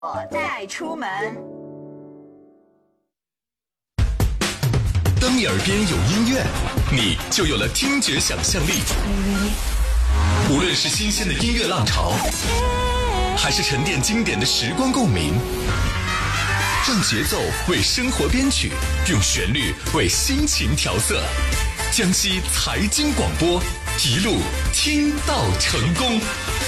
我带出门。 当你耳边有音乐，你就有了听觉想象力。无论是新鲜的音乐浪潮，还是沉淀经典的时光共鸣，让节奏为生活编曲，用旋律为心情调色。江西财经广播，一路听到成功。